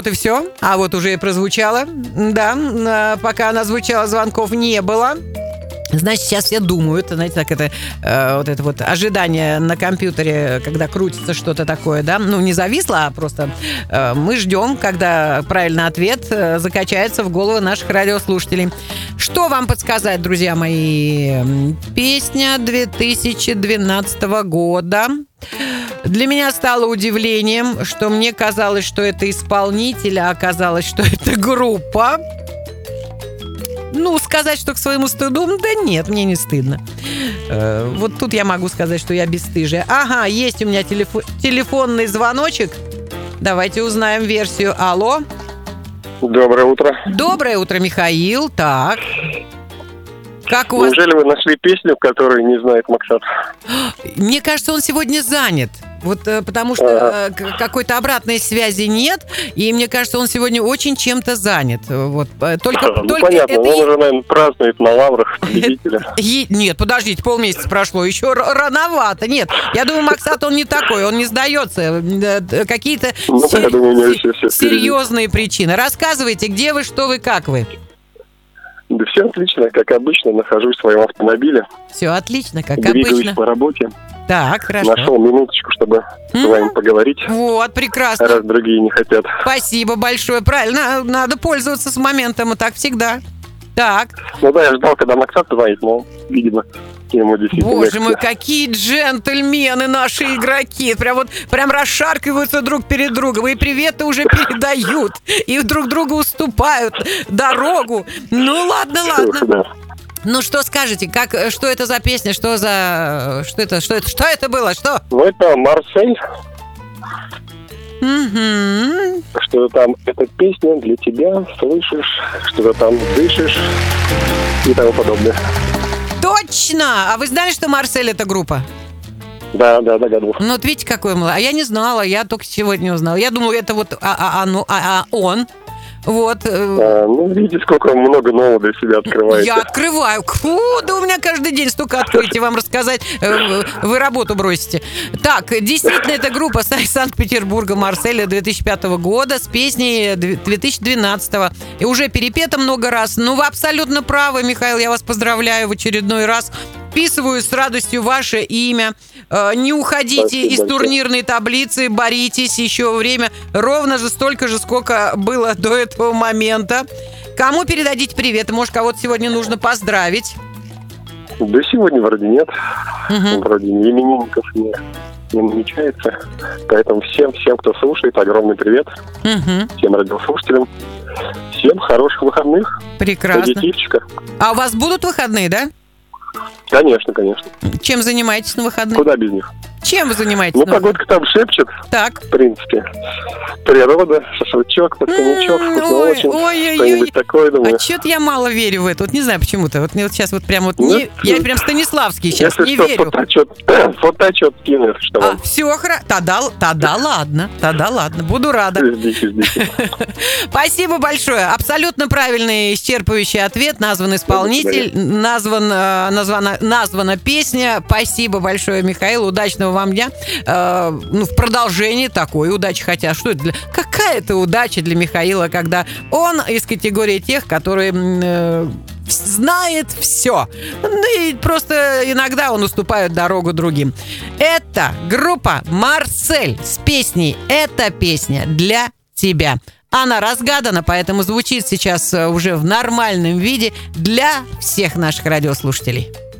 вот и все. А вот уже и прозвучало. Да, пока она звучала, звонков не было. Значит, сейчас все думают, знаете, так это вот ожидание на компьютере, когда крутится что-то такое, да, ну, не зависло, а просто мы ждем, когда правильный ответ закачается в головы наших радиослушателей. Что вам подсказать, друзья мои? Песня 2012 года. Для меня стало удивлением, что мне казалось, что это исполнитель, а оказалось, что это группа. Ну, сказать, что к своему стыду, да нет, мне не стыдно. Вот тут я могу сказать, что я бесстыжая. Ага, есть у меня телефонный звоночек. Давайте узнаем версию. Алло. Доброе утро. Доброе утро, Михаил. Так. Как у вас? Неужели вы нашли песню, которую не знает Максат? Мне кажется, он сегодня занят. Вот потому что какой-то обратной связи нет, и мне кажется, он сегодня очень чем-то занят. Вот только понятно, это он уже, наверное, празднует на лаврах победителя. Нет, подождите, полмесяца прошло, еще рановато. Нет, я думаю, Максат, он не такой, он не сдается. Какие-то серьезные причины. Рассказывайте, где вы, что вы, как вы. Да все отлично, как обычно, нахожусь в своем автомобиле. Все отлично, как обычно. Двигаюсь по работе. Так, хорошо. Нашел минуточку, чтобы с вами поговорить. Вот, прекрасно. Раз другие не хотят. Спасибо большое. Правильно, надо пользоваться с моментом, и так всегда. Так. Ну да, я ждал, когда Максат звонит, но, видимо, ему действительно... Боже мой, какие джентльмены наши игроки. Прям расшаркиваются друг перед другом. И приветы уже передают. И друг другу уступают дорогу. Ну, ладно. Да. Ну, что скажете? Что это за песня? Что это было? Что? Ну, это Марсель. Угу. Что-то там, эта песня для тебя, слышишь, что-то там дышишь и тому подобное. Точно! А вы знали, что Марсель это группа? Да, догадывался. Ну, вот видите, какой молодец. А я не знала, я только сегодня узнала. Я думала, это вот он. Вот. Ну, видите, сколько много нового для себя открываете. Я открываю. Да у меня каждый день столько открытий вам рассказать. Вы работу бросите. Так, действительно, это группа из Санкт-Петербурга, Марселя 2005 года с песней 2012. И уже перепета много раз. Ну, вы абсолютно правы, Михаил, я вас поздравляю в очередной раз. Вписываю с радостью ваше имя. Не уходите Спасибо из турнирной таблицы, боритесь еще время. Ровно же столько же, сколько было до этого момента. Кому передадите привет? Может, кого-то сегодня нужно поздравить? Да сегодня вроде нет. Вроде именинников не намечается. Поэтому всем, кто слушает, огромный привет. Всем радиослушателям. Всем хороших выходных. Прекрасно. Позитивчика. А у вас будут выходные, да? Конечно. Чем занимаетесь на выходных? Куда без них? Чем вы занимаетесь? Ну, погодка там шепчет. Так. В принципе. Природа, шашлычок, под коньячок, вкусно очень. Что-нибудь такое, думаю. А чё-то я мало верю в это. Вот не знаю почему-то. Вот мне вот сейчас вот прям вот не... Я прям Станиславский сейчас не верю. Фотоотчет кинет, что вам. Все хорошо. Тогда ладно. Буду рада. Ждите. Спасибо большое. Абсолютно правильный, исчерпывающий ответ. Назван исполнитель, названа песня. Спасибо большое, Михаил. Удачного вам дня. В продолжении такой удачи. Хотя, что это какая это удача для Михаила, когда он из категории тех, которые знает все. Ну и просто иногда он уступает дорогу другим. Это группа Марсель с песней «Эта песня для тебя». Она разгадана, поэтому звучит сейчас уже в нормальном виде для всех наших радиослушателей.